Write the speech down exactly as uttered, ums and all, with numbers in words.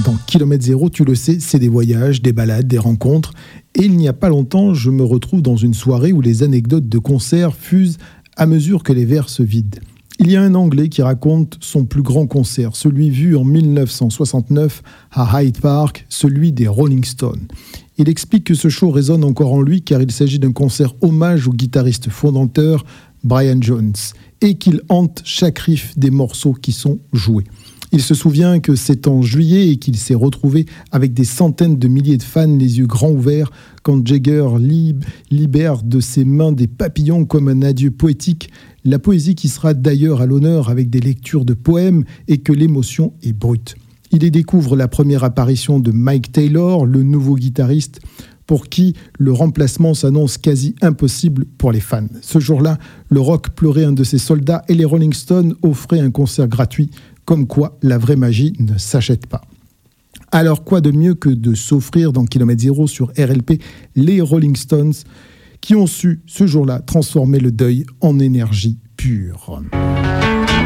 Dans Kilomètre Zéro, tu le sais, c'est des voyages, des balades, des rencontres. Et il n'y a pas longtemps, je me retrouve dans une soirée où les anecdotes de concert fusent à mesure que les verres se vident. Il y a un Anglais qui raconte son plus grand concert, celui vu en dix-neuf cent soixante-neuf à Hyde Park, celui des Rolling Stones. Il explique que ce show résonne encore en lui car il s'agit d'un concert hommage au guitariste fondateur Brian Jones et qu'il hante chaque riff des morceaux qui sont joués. Il se souvient que c'est en juillet et qu'il s'est retrouvé avec des centaines de milliers de fans les yeux grands ouverts quand Jagger lib- libère de ses mains des papillons comme un adieu poétique, la poésie qui sera d'ailleurs à l'honneur avec des lectures de poèmes et que l'émotion est brute. Il y découvre la première apparition de Mike Taylor, le nouveau guitariste, pour qui le remplacement s'annonce quasi impossible pour les fans. Ce jour-là, le rock pleurait un de ses soldats et les Rolling Stones offraient un concert gratuit, comme quoi la vraie magie ne s'achète pas. Alors quoi de mieux que de s'offrir dans Kilomètre Zéro sur R L P les Rolling Stones qui ont su ce jour-là transformer le deuil en énergie pure.